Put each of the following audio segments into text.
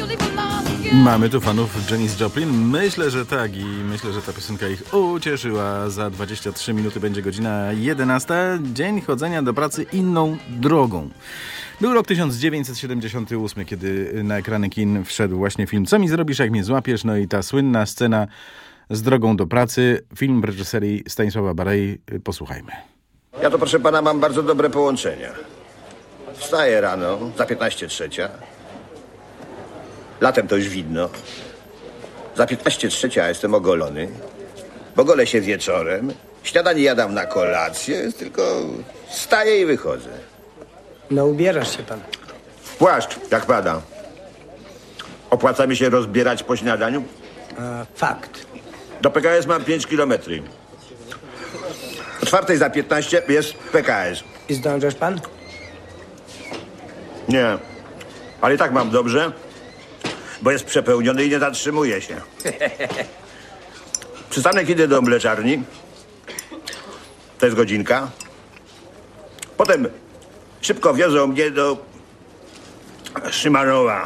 Mamy tu fanów Janis Joplin? Myślę, że tak i myślę, że ta piosenka ich ucieszyła. Za 23 minuty będzie godzina 11. Dzień chodzenia do pracy inną drogą. Był rok 1978, kiedy na ekrany kin wszedł właśnie film Co mi zrobisz, jak mnie złapiesz? No i ta słynna scena z drogą do pracy. Film w reżyserii Stanisława Barei. Posłuchajmy. Ja to, proszę pana, mam bardzo dobre połączenia. Wstaję rano, za 15:03. Latem to już widno. Za 15:03 jestem ogolony. Bo golę się wieczorem. Śniadanie jadam na kolację, tylko wstaję i wychodzę. No ubierasz się pan. W płaszcz, jak pada. Opłaca mi się rozbierać po śniadaniu? Fakt. Do PKS mam 5 kilometrów. O 4:00 za 15 jest PKS. I zdążysz pan? Nie, ale i tak mam dobrze, bo jest przepełniony i nie zatrzymuje się. Przystanek idę do mleczarni. To jest godzinka. Potem szybko wiozą mnie do Szymanowa.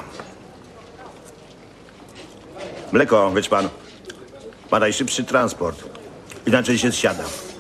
Mleko, wiesz pan, ma najszybszy transport. Inaczej się zsiada.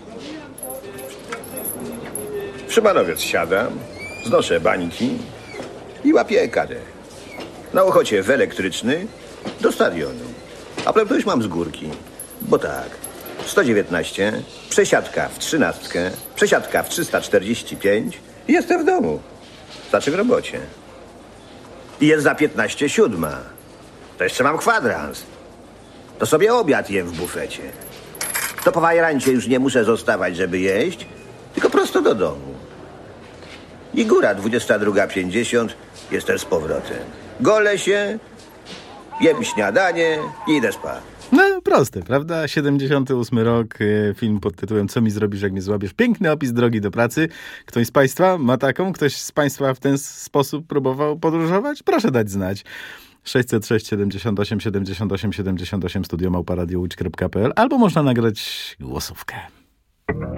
W Szymanowiec siadam, znoszę bańki i łapię karę. Na Ochocie w elektryczny do stadionu. A potem to już mam z górki. Bo tak, 119, przesiadka w 13, przesiadka w 345 i jestem w domu. Znaczy w robocie. I jest za 15:07. To jeszcze mam kwadrans. To sobie obiad jem w bufecie. To po wajrancie już nie muszę zostawać, żeby jeść, tylko prosto do domu. I góra 22:50, jestem z powrotem. Golę się, jem śniadanie i idę spać. No proste, prawda? 78 rok, film pod tytułem Co mi zrobisz, jak mnie złapiesz? Piękny opis drogi do pracy. Ktoś z państwa ma taką? Ktoś z państwa w ten sposób próbował podróżować? Proszę dać znać. 606 78 78 78 studio@radiołódź.pl albo można nagrać głosówkę.